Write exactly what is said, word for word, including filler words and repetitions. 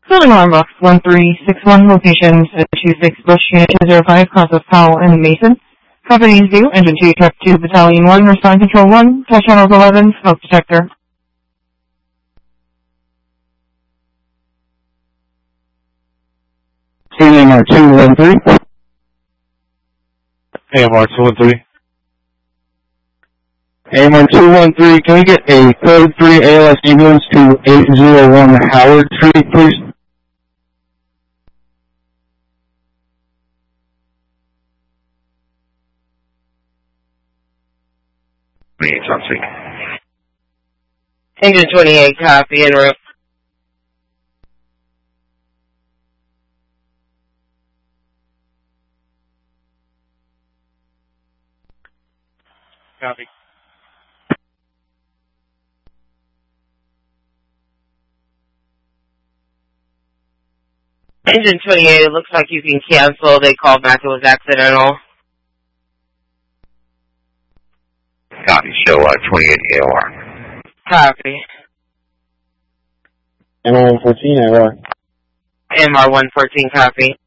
Building alarm box one three six one, location seven two six Bush, Unit two zero five, cross of Powell and Mason. Company Zoo, Engine two, Truck two, Battalion one, Respond Control one, Touch Channels eleven, Smoke Detector. A M R two one three. A M R two one three. A M R two one three, can we get a code three A L S ambulance to eight zero one Howard Street, please? Engine twenty-eight, copy, en route. Copy. Engine twenty-eight, it looks like you can cancel. They called back it was accidental. Copy, show uh, twenty-eight A O R. Copy. M R one fourteen, A O R. M R one fourteen, copy.